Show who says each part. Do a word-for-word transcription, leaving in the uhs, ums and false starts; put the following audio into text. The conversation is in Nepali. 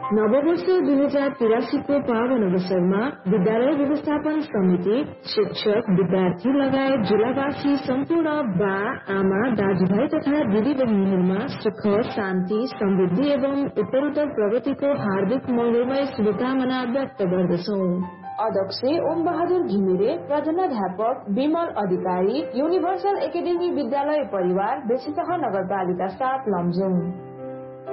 Speaker 1: नववर्ष दुई हजार तिरासीको पावन अवसरमा विद्यालय व्यवस्थापन समिति, शिक्षक, विद्यार्थी लगायत जिल्लावासी सम्पूर्ण बा आमा दाजुभाइ तथा दिदी बहिनीहरूमा सुख, शान्ति, समृद्धि एवं उत्तरोत्तर प्रगतिको हार्दिक मंगलमय शुभकामना व्यक्त गर्दछौ। अध्यक्ष ओम बहादुर घिमिरे, प्रधानाध्यापक विमल अधिकारी, युनिभर्सल एकाडेमी विद्यालय परिवार, बेसीतह नगरपालिका सात लमजुङ।